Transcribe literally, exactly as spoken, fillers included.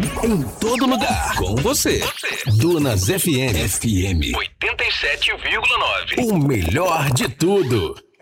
Em todo lugar. Com você. Dunas F M. F M. oitenta e sete vírgula nove. O melhor de tudo.